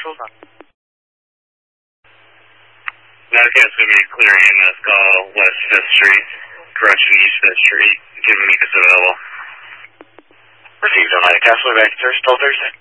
Hold on. Nowcast will be clearing EMS call West 5th Street, correction East 5th Street, giving me this available. Received on Nowcast, we're back to Thursday.